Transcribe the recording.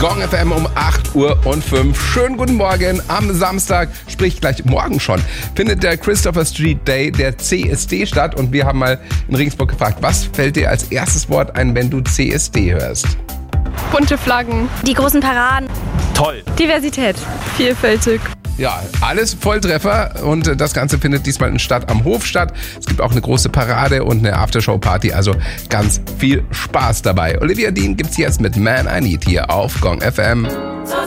Gong FM um 8:05 Uhr. Schönen guten Morgen am Samstag, sprich gleich morgen schon, findet der Christopher Street Day der CSD statt. Und wir haben mal in Regensburg gefragt, was fällt dir als erstes Wort ein, wenn du CSD hörst? Bunte Flaggen. Die großen Paraden. Toll. Diversität. Vielfältig. Ja, alles Volltreffer und das Ganze findet diesmal in Stadt am Hof statt. Es gibt auch eine große Parade und eine Aftershow-Party, also ganz viel Spaß dabei. Olivia Dean gibt's jetzt mit Man I Need hier auf Gong FM.